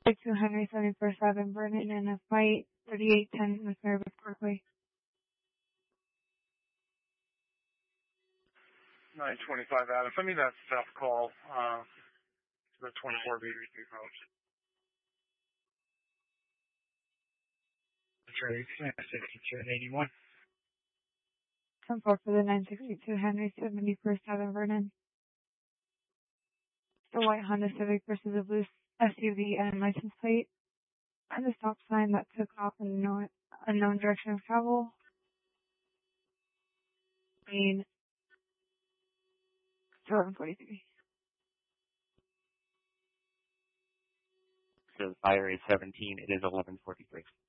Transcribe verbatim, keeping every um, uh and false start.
two Henry seventy-first Avenue, Vernon, and a flight thirty-eight ten West Meredith Parkway. nine twenty-five Adams. I mean, that's a tough call. Uh, the twenty-four B B Q coach. Detroit, nine sixty-two and eighty-one. ten four for the nine sixty-two Henry seventy-first Avenue, Vernon. The white Honda Civic versus a blue S U V and license plate. And the stop sign that took off in unknown, unknown direction of travel. Green. eleven forty-three. So fire is seventeen. It is eleven forty-three.